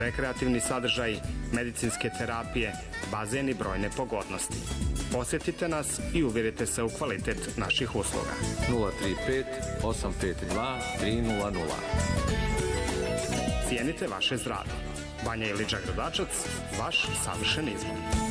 rekreativni sadržaj, medicinske terapije, bazen i brojne pogodnosti. Posjetite nas i uvjerite se u kvalitet naših usluga. 035 852 300. Cijenite vaše zdravlje. Banja Ilića Gradačac, vaš savršen izbor.